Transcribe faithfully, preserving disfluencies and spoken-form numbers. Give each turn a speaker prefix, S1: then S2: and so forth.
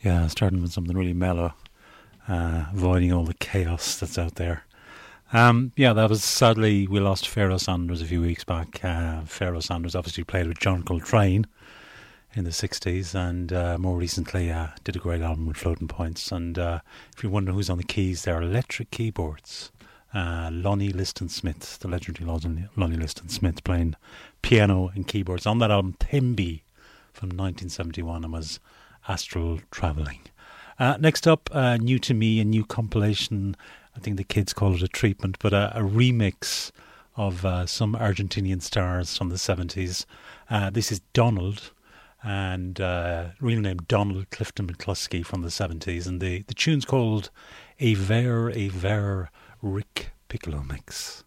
S1: Yeah, starting with something really mellow, uh, avoiding all the chaos that's out there. Um, yeah, that was sadly, we lost Pharoah Sanders a few weeks back. Uh, Pharoah Sanders obviously played with John Coltrane in the sixties, and uh, more recently uh, did a great album with Floating Points. And uh, if you wonder who's on the keys, they're electric keyboards. Uh, Lonnie Liston Smith, the legendary Lonnie, Lonnie Liston Smith, playing piano and keyboards on that album Thimby from nineteen seventy-one, and was Astral Travelling. Uh, next up, uh, new to me, a new compilation. I think the kids call it a treatment, but a, a remix of uh, some Argentinian stars from the seventies. Uh, this is Donald, and uh, real name Donald Clifton McCluskey from the seventies, and the, the tune's called A Ver, A Ver Rick Piccolo Mix.